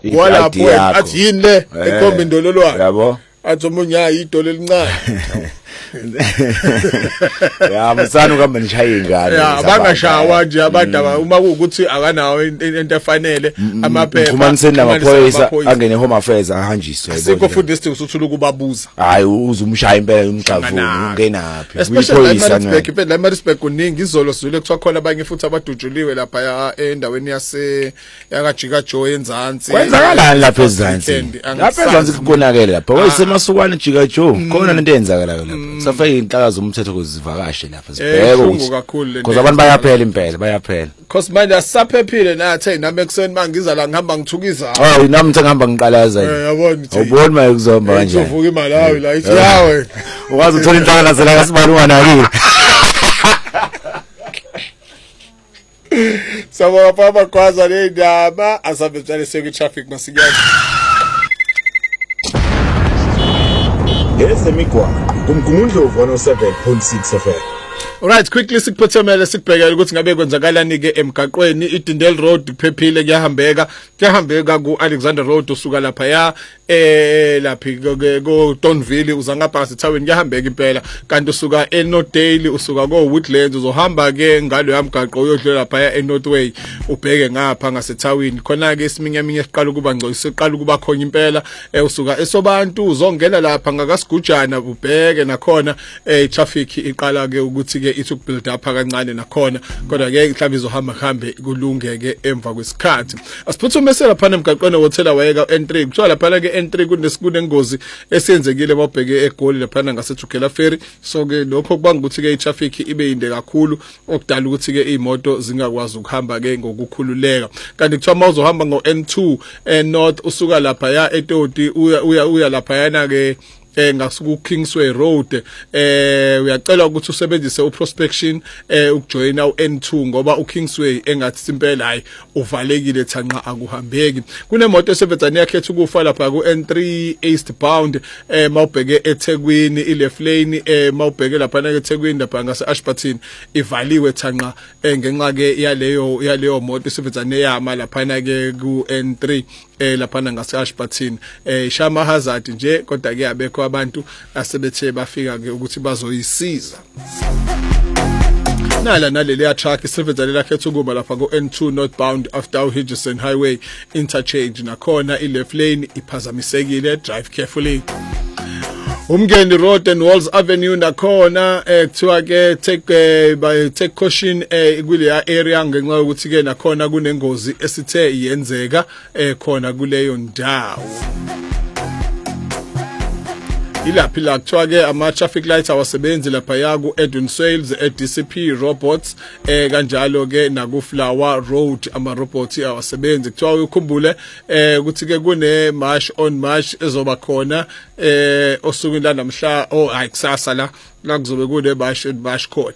walapho athi yini le ekhomba indololwane yabo athi omunye idolo elincane ya msana ukamba nishaye ingane ya bangashawa nje abantu uma ukuthi akanawo into efanele amaphepha kumaniseni namaphoyisa angene home affairs ahanjiswe sikho futhi isidingo sokuthi ukubabuza hayi uzumshaya impela umxavu ungenaphi especially la Maritzburg kuningi izolo sizule kuthiwa khona abanye futhi abadujuliwe lapha endaweni yakajika Joe enzansi kwenzakalani lapha ezansi lapha ezansi kukonakele lapha wayesemasukwane jika Joe khona into eyenzakalayo lapha safike inhlaka zomthetho kuzivakashe lapha sibheke ukuthi because abantu bayaphela impela bayaphela because manje asaphephile nathi nami ekseni mangiza la ngihamba ngithukiza nami ngihamba ngiqalaza yabona awuboni maye kuzomba kanjani uvuka imali yawe la ithi yawe uwazi uthola inhlaka nasela kasibani wanakile Sabo papa kwaza le ndaba asabetsale seke traffic masinyane Esemigwa kumgumundlovu 107.6 FM. Alright, quickly sikuphothemele sikubhekela ukuthi ngabe kwenzakalani ke emgaqweni iDindel Road kuphephile kuyahambeka ku Alexander Road usuka lapha ya laphi go Tonville uza ngapha sithaweni kuyahambeka impela kanti usuka eNorthdale usuka ko Woodlands uzohamba ke ngalo yamgaqo uyodlela lapha ya eNorthway ubheke ngapha ngasethawini khona ke isiminyaminya siqala ukuba ngcoyise siqala ukuba khona impela usuka esobantu uzongena lapha ngakasigujana ubheke nakhona traffic iqala ke ukuthi ke it build up kancane nakhona kodwa ke mhlawumbe izohamba kulungeke emva kwesikhathi asiphuthume lapha emgaqweni wothela wayeka N3 kuthiwa lapha ke N3 kunengozi esenzekile mawubheke eGoli lapha ngaseThukela Ferry so ke lokho kubanga ukuthi ke itraffic ibe inde kakhulu okudala ukuthi ke imoto zingakwazi ukuhamba ke ngokukhululeka kanti kuthiwa mawuzohamba ngo N2 north usuka lapha ya eToti uya lapha yana ke ngasuku Kingsway Road uyacela ukuthi usebenzise uprospection ukujoina uN2 ngoba uKingsway engathi simpela hayi uvalekile thanqa akuhambeki kunemoto esebenzana yakhetha ukufa lapha ku N3 eastbound mawubheke eThekwini ileft lane mawubheke lapha eThekwini lapha ngase Ashburton ivaliwe thanqa ngenxa ke yaleyo moto esebenzana yama lapha ke ku N3 lapha ngase Ashburton shama hazard nje kodwa ke abekho abantu asebethe bafika ke ukuthi bazoyisiza naleli ya truck isebenzele lakhe ukuba lapha go N2 northbound after Hidgerson Highway interchange nakhona ileft lane iphazamisekile drive carefully Umngeni Road and Walls Avenue nakhona kuthiwa ke take caution kuleya area ngenxa yokuthi ke nakhona kunengozi esithe iyenzeka khona kuleyo ndawo ilaphi la kuthiwa ke ama traffic lights awasebenzi lapha ya ku Edwin Sales DCP robots kanjalo ke naku Flower Road ama robots awasebenzi kuthiwa ukhumbule ukuthi ke kune march on march ezoba khona osukwini la namhla ayikusasa la kuzobe kune bash code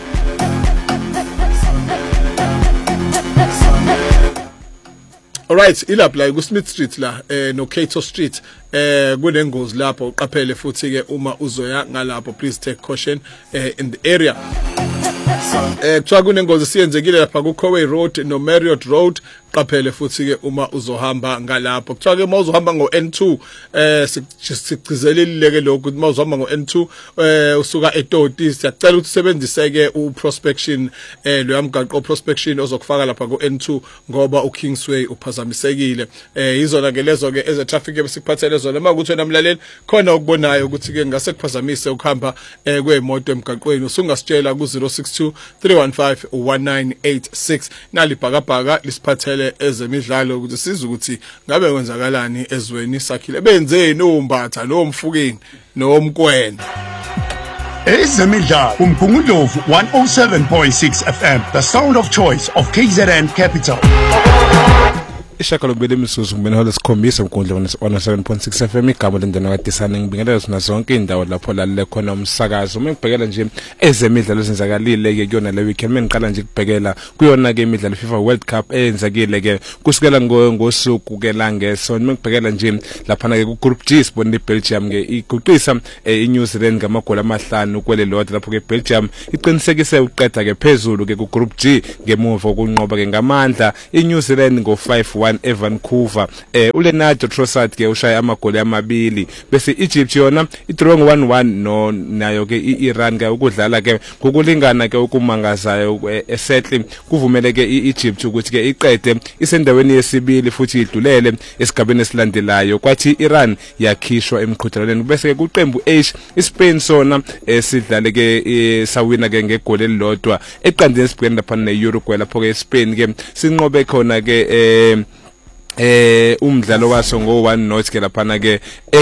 Alright ilapha la ku Smith Street la no Cato Street kunengozi lapho uqaphele futhi ke uma uzoya ngalapho please take caution in the area kuthiwa kunengozi siyenzekile lapha ku Coway Road no Marriott Road qaphele futhi ke uma uzohamba ngalapho kuthiwa ke mawuzohamba ngo N2 sigcizeleleke lokho ukuthi mawuzohamba ngo N2 usuka eToti siyacela ukuthi usebenzise ke uprospection lo yamgaqo prospection ozokufaka lapha ku N2 ngoba uKingsway uphazamisekile izona ke lezo ke eze traffic ebesikuphathele zona makuthi wena mlaleli khona ukubonayo ukuthi ke ngase kuphazamise ukuhamba kweemoto emgaqweni usungasitshela ku 062 315 1986 nalibhakabhaka lisiphathele ezemidlalo ukuthi siza ukuthi ngabe kwenzakalani ezweni sakhile benzeni umbatha nomfukeni nomkwena Ezemidlalo kumgungundlovu 107.6 FM the sound of choice of KZN Capital Ishakalo bele misuzu ngibena lesikhombisa umkundla 107.6 FM igama lendana kadisana ngibingelela sona zonke indawo lapho lalele khona umsakazo ngibhekela nje ezemidlalo ezenzakalile ke kuyona le weekend mengiqala nje kubhekela kuyona ke imidlalo FIFA World Cup eyenzakile ke kusukela ngosuku ke la ngesonto ngibhekela nje lapha ke ku Group G sibone iBelgium ke iguqisa iNew Zealand ngamagoli amahlanu kwele lodwa lapho ke Belgium iqinisekise uqeda ke phezulu ke ku Group G ngemuva kunqoba ke ngamandla iNew Zealand ngo 5-1 3-1 eVancouver. uLeonardo Trossard ke ushaya amagoli amabili bese Egypt yona idraw 1-1 no nayo ke iIran ke ukudlala ke ngokulingana ke ukumangazayo esettle kuvumele ke iEgypt ukuthi ke iqede isendaweni yesibili futhi idlulele esigabeni esilandelayo kwathi iIran yakhishwa emqhudelwaneni bese ke kuqembu H iSpain sona sidlale ke sawina ke ngegoli elilodwa eqandeni sibhekene lapha neUruguay lapho ke iSpain ke sinqobe khona ke umdlalo waso ngo-1-0 ke laphana ke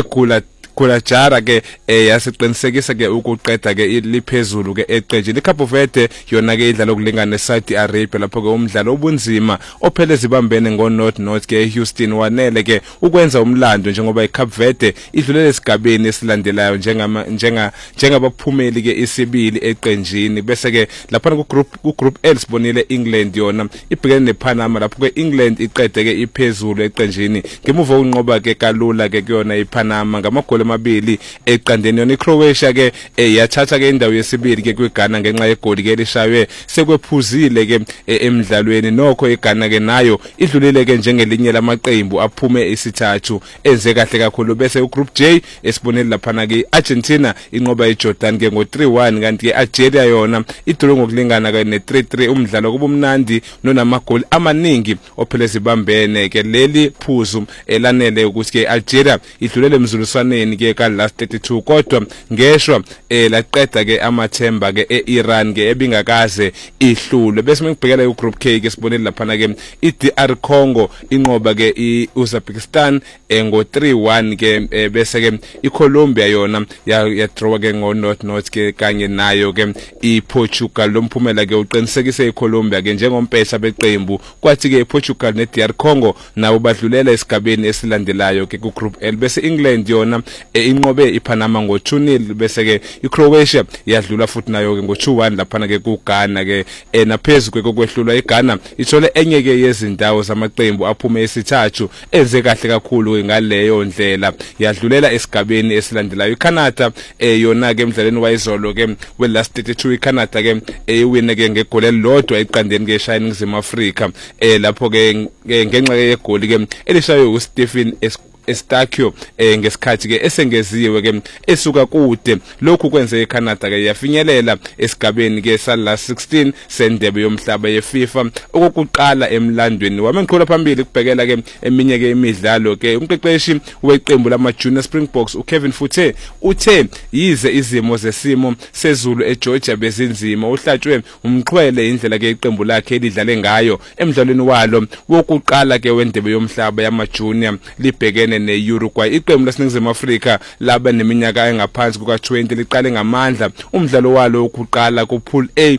Kulajara ke yasiqinisekisa ke ukuqeda ke liphezulu ke eqenjini iCape Verde yona ke idlala okulingana neSaudi Arabia lapho ke umdlalo obunzima ophele zibambene ngo-0-0 ke Houston wanele ke ukwenza umlando njengoba iCape Verde idlulele esigabeni esilandelayo njengabaphumeli ke isibili eqenjini bese ke lapha ku group L sibonile England yona ibhekene nePanama lapho ke England iqede ke iphezulu eqenjini ngemuva unqoba ke kalula ke kuyona iPanama ngamagoli amabili eqandeni yona iCroatia ke yathatha ke indawo yesibili ke kwiGhana ngenxa yegoli ke lishaywe sekwephuzile ke emidlalweni nokho iGhana ke nayo idlulile ke njengelinye lamaqembu aphume isithathu enze kahle kakhulu bese uGroup J esibonile lapha ke Argentina inqoba iJordan ke ngo-3-1 kanti ke Algeria yona idraw ngokulingana ke ne-3-3 umdlalo kubumnandi nonamagoli amaningi ophele zibambene ke leli phuzu elanele ukuthi ke Algeria idlulele emzuliswaneni ke ka last 32 kodwa ngeshwa laqeda ke amathemba ke eIran ke ebingakaze ihlule bese ngibhekela uGroup K ke sibonile lapha ke iDR Congo inqoba ke iUzbekistan ngo-3-1 ke bese ke iColombia yona yadraw ke ngo-0-0 ke kanye nayo ke iPortugal lomphumela ke uqinisekise iColombia ke njengompetha beqembu kwathi ke iPortugal neDR Congo nawo badlulela esigabeni esilandelayo ke kuGroup L bese England yona inqobe iPanama ngo-2-0 bese ke iCroatia yadlula futhi nayo ke ngo-2-1 lapha ke kuGhana ke naphezulu kokwehlulwa iGhana ithole enye ke yezindawo zamaqembu aphume esithathu enze kahle kakhulu ngaleyo ndlela yadlulela esigabeni esilandelayo iCanada yona ke emidlalweni wayizolo ke we-last 32 iCanada ke iwine ke ngegoli elilodwa eqandeni ke eshaya eNingizimu Afrika lapho ke ngenxa yegoli ke elishaywe uStephen Estakio ngesikhathi ke esengeziwe ke esuka kude lokhu kwenze eCanada ke yafinyelela esigabeni ke sala 16 sendebe yomhlaba yeFIFA okokuqala emlandweni wamenqola phambili kubhekela ke eminye ke imidlalo ke umqeqeshi weqembu lama Junior Springboks uKevin Futhe uthe yize izimo zesimo sezulu eGeorgia bezinzima uhlatshwe umqhwele indlela ke iqembu lakhe elidlale ngayo emidlalweni walo wokuqala ke wendebe yomhlaba yama Junior libhekene neUruguay iqembu laseNingizimu Afrika laba neminyaka engaphansi kuka-20 liqale ngamandla umdlalo walo wokuqala kupool A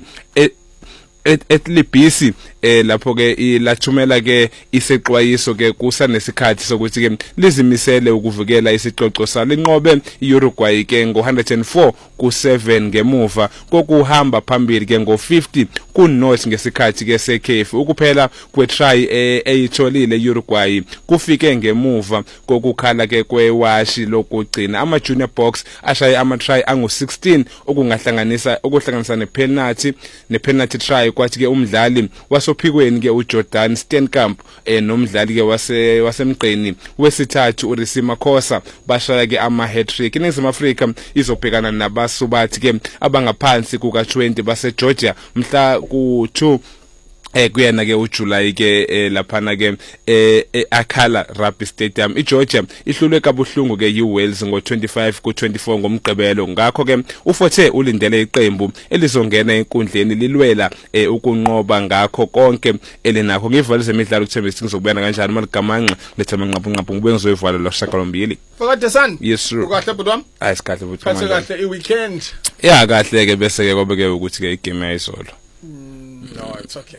etlibisi lapho ke ilathumela ke isexwayiso ke kusanesikhathi sokuthi ke lizimisele ukuvikela isicoco salo inqobe iUruguay ke ngo-104-7 ngemuva kokuhamba phambili ke ngo-50 ku-0 ngesikhathi ke sekhefu ukuphela kwetry eyitholile iUruguay kufike ngemuva kokukhala ke kwewashi lokugcina ama-junior box ashaye ama-try angu-16 okuhlanganisa nepenalty try kwathi ke umdlali wasophikweni ke uJordan Steenkamp nomdlali ke wasemgqeni wesithathu uRisima Khosa bashaya ke ama-hat-trick iNingizimu Afrika izobhekana nabasubathi ke abangaphansi kuka-20 baseGeorgia mhla ku-2 kuyena ke uJuly ke laphana ke eAkhala Rugby Stadium iGeorgia ihlulwe kabuhlungu ke iWales ngo-25-24 ngomgqibelo ngakho ke uFothe ulindele iqembu elizongena enkundleni lilwela ukunqoba ngakho konke elinakho ngivale zemidlalo uthembisa ngizokubuyana kanjani maligamanqa lethema nqaphu ngibuye ngizoyivala lo shakalombili Fakade san yes sir ukahle butwa ayisikahle butwa manje kahle iweekend ya kahle ke bese ke kobe ke ukuthi ke igame yayizolo no it's okay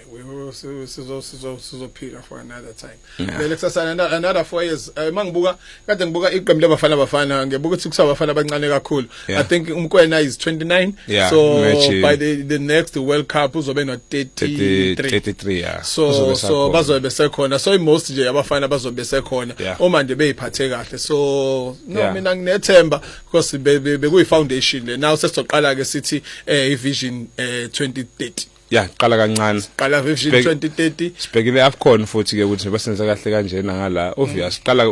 sizophika for another time let's say another 4 years mangibuka kade ngibuka iqembu labafana ngibuka ukuthi kusabafana abancane kakhulu I think umkwena is 29 so by the next World Cup uzobe no 33 yeah so bazobe sekhona so most nje abafana bazobe sekhona uma nje beyiphathe kahle so no mina nginethemba because bekuyi foundation le now sesizoqala ke sithi ivision 2030 ya qala kancane qala Vision 2030 sibhekile AFCON futhi ke ukuthi basenza kahle kanje nangala obvious qala